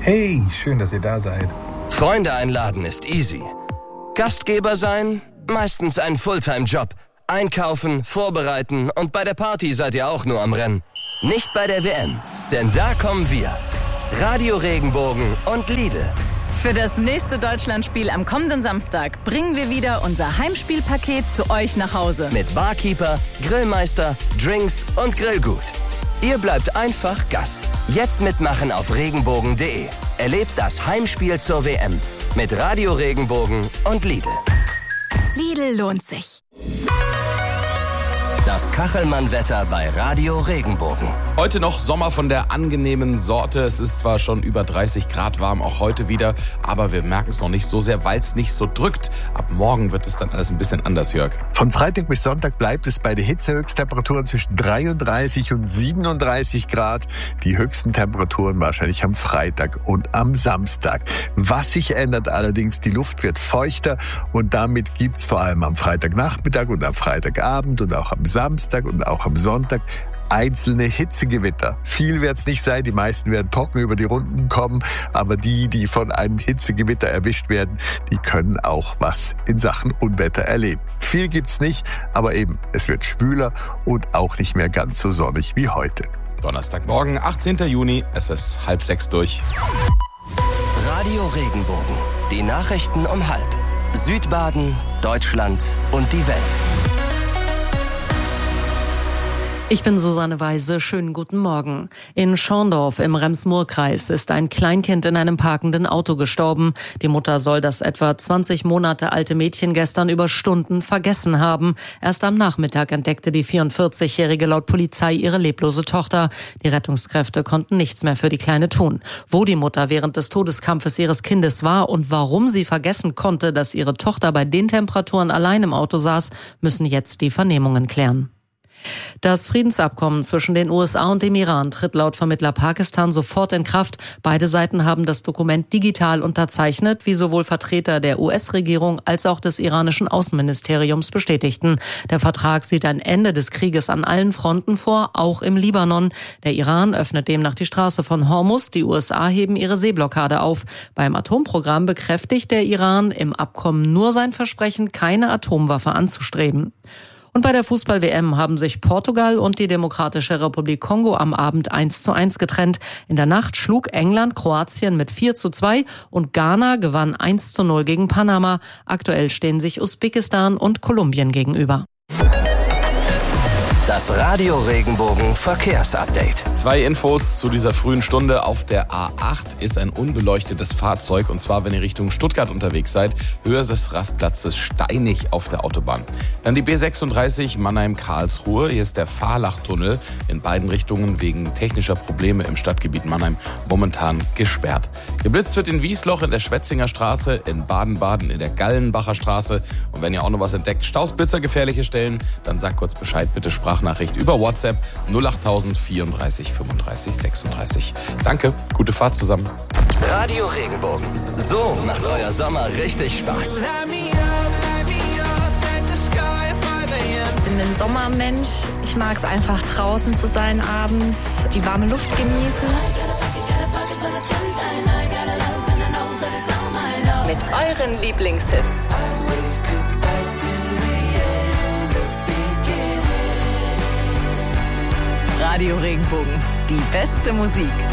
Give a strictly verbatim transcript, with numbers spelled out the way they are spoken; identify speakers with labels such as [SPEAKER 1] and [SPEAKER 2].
[SPEAKER 1] Hey, schön, dass ihr da seid.
[SPEAKER 2] Freunde einladen ist easy. Gastgeber sein? Meistens ein Fulltime-Job. Einkaufen, vorbereiten und bei der Party seid ihr auch nur am Rennen. Nicht bei der W M, denn da kommen wir. Radio Regenbogen und Lidl.
[SPEAKER 3] Für das nächste Deutschlandspiel am kommenden Samstag bringen wir wieder unser Heimspielpaket zu euch nach Hause.
[SPEAKER 2] Mit Barkeeper, Grillmeister, Drinks und Grillgut. Ihr bleibt einfach Gast. Jetzt mitmachen auf regenbogen punkt de. Erlebt das Heimspiel zur W M mit Radio Regenbogen und Lidl.
[SPEAKER 3] Lidl lohnt sich.
[SPEAKER 2] Das Kachelmann-Wetter bei Radio Regenbogen.
[SPEAKER 4] Heute noch Sommer von der angenehmen Sorte. Es ist zwar schon über dreißig Grad warm, auch heute wieder, aber wir merken es noch nicht so sehr, weil es nicht so drückt. Ab morgen wird es dann alles ein bisschen anders, Jörg.
[SPEAKER 5] Von Freitag bis Sonntag bleibt es bei den Hitzehöchsttemperaturen zwischen dreiunddreißig und siebenunddreißig Grad. Die höchsten Temperaturen wahrscheinlich am Freitag und am Samstag. Was sich ändert allerdings, die Luft wird feuchter und damit gibt es vor allem am Freitagnachmittag und am Freitagabend und auch am Samstag und auch am Sonntag einzelne Hitzegewitter. Viel wird es nicht sein, die meisten werden trocken über die Runden kommen, aber die, die von einem Hitzegewitter erwischt werden, die können auch was in Sachen Unwetter erleben. Viel gibt's nicht, aber eben, es wird schwüler und auch nicht mehr ganz so sonnig wie heute.
[SPEAKER 4] Donnerstagmorgen, achtzehnten Juni, es ist halb sechs durch.
[SPEAKER 2] Radio Regenbogen, die Nachrichten um halb. Südbaden, Deutschland und die Welt.
[SPEAKER 6] Ich bin Susanne Weise. Schönen guten Morgen. In Schorndorf im Rems-Murr-Kreis ist ein Kleinkind in einem parkenden Auto gestorben. Die Mutter soll das etwa zwanzig Monate alte Mädchen gestern über Stunden vergessen haben. Erst am Nachmittag entdeckte die vierundvierzigjährige laut Polizei ihre leblose Tochter. Die Rettungskräfte konnten nichts mehr für die Kleine tun. Wo die Mutter während des Todeskampfes ihres Kindes war und warum sie vergessen konnte, dass ihre Tochter bei den Temperaturen allein im Auto saß, müssen jetzt die Vernehmungen klären. Das Friedensabkommen zwischen den U S A und dem Iran tritt laut Vermittler Pakistan sofort in Kraft. Beide Seiten haben das Dokument digital unterzeichnet, wie sowohl Vertreter der U S-Regierung als auch des iranischen Außenministeriums bestätigten. Der Vertrag sieht ein Ende des Krieges an allen Fronten vor, auch im Libanon. Der Iran öffnet demnach die Straße von Hormuz, die U S A heben ihre Seeblockade auf. Beim Atomprogramm bekräftigt der Iran im Abkommen nur sein Versprechen, keine Atomwaffe anzustreben. Und bei der Fußball-W M haben sich Portugal und die Demokratische Republik Kongo am Abend eins zu eins getrennt. In der Nacht schlug England Kroatien mit vier zu zwei und Ghana gewann eins zu null gegen Panama. Aktuell stehen sich Usbekistan und Kolumbien gegenüber.
[SPEAKER 2] Das Radio Regenbogen Verkehrsupdate.
[SPEAKER 4] Zwei Infos zu dieser frühen Stunde. Auf der A acht ist ein unbeleuchtetes Fahrzeug, und zwar, wenn ihr Richtung Stuttgart unterwegs seid, Höhe des Rastplatzes steinig auf der Autobahn. Dann die B sechsunddreißig Mannheim-Karlsruhe. Hier ist der Fahrlachtunnel in beiden Richtungen wegen technischer Probleme im Stadtgebiet Mannheim momentan gesperrt. Geblitzt wird in Wiesloch in der Schwetzinger Straße, in Baden-Baden in der Gallenbacher Straße. Und wenn ihr auch noch was entdeckt, Stausblitzer, gefährliche Stellen, dann sagt kurz Bescheid, bitte Sprachnachricht über WhatsApp null acht null null vierunddreißig fünfunddreißig sechsunddreißig. Danke, gute Fahrt zusammen.
[SPEAKER 2] Radio Regenbogen. So macht euer Sommer richtig Spaß.
[SPEAKER 7] Ich bin ein Sommermensch. Ich mag es einfach draußen zu sein abends, die warme Luft genießen.
[SPEAKER 3] Mit euren Lieblingshits. Radio Regenbogen, die beste Musik.